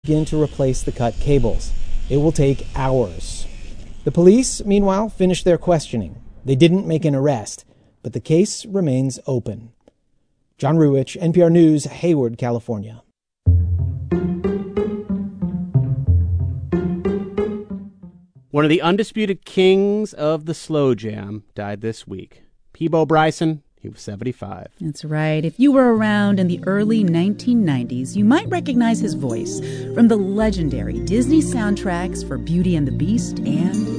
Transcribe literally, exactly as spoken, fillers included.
begin to replace the cut cables. It will take hours. The police, meanwhile, finished their questioning. They didn't make an arrest, but the case remains open. John Ruwitch, N P R News, Hayward, California. One of the undisputed kings of the slow jam died this week. Peabo Bryson, he was seventy-five. That's right. If you were around in the early nineteen nineties, you might recognize his voice from the legendary Disney soundtracks for Beauty and the Beast and